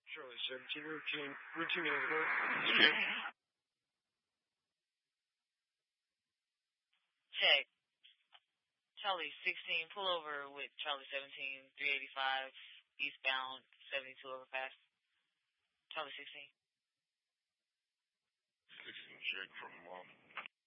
Charlie 17, routine over. Check. Charlie 16, pull over with Charlie 17, 385, eastbound, 72 overpass. Charlie 16. 16, check from